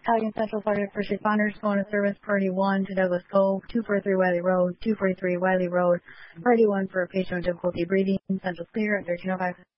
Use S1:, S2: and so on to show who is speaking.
S1: Allegan Central Florida First Responders, phone of service, priority 1 to Douglas Cove, 243 Wiley Road, 243 Wiley Road, priority 1 for a patient with difficulty breathing, central clear at 1305.